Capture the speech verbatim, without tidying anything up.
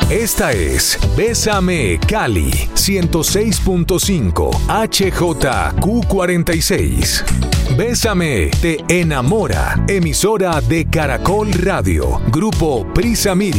Esta es Bésame Cali ciento seis punto cinco H J Q cuarenta y seis. Bésame te enamora. Emisora de Caracol Radio. Grupo Prisa Media.